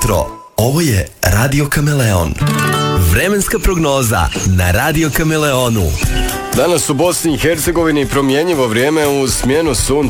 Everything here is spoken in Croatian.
jutro. Ovo je Radio Kameleon. Vremenska prognoza na Radio Kameleonu. Danas u Bosni i Hercegovini promjenjivo vrijeme uz smjenu sunca.